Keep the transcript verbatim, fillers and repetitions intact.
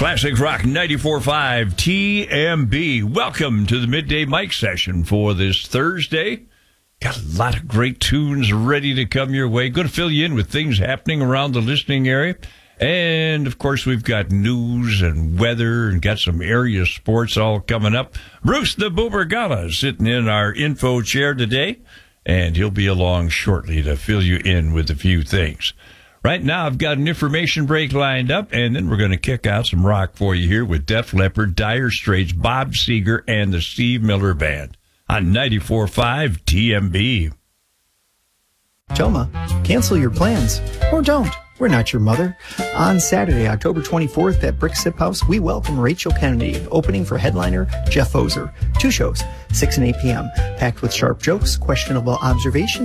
Classic Rock ninety-four point five T M B. Welcome to the Midday Mic session for this Thursday. Got a lot of great tunes ready to come your way. Going to fill you in with things happening around the listening area. And, of course, we've got news and weather and got some area sports all coming up. Bruce the Boomer Gala sitting in our info chair today, and he'll be along shortly to fill you in with a few things. Right now, I've got an information break lined up, and then we're going to kick out some rock for you here with Def Leppard, Dire Straits, Bob Seger, and the Steve Miller Band on ninety-four point five T M B. Toma, cancel your plans. Or don't. We're not your mother. On Saturday, October twenty-fourth at Brick Sip House, we welcome Rachel Kennedy, opening for headliner Jeff Ozer. Two shows, six and eight p.m., packed with sharp jokes, questionable observations,